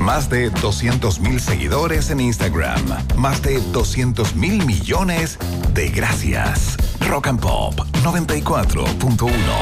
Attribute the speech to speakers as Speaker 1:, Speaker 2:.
Speaker 1: Más de 200,000 seguidores en Instagram. Más de 200,000 millones de gracias. Rock and Pop 94.1.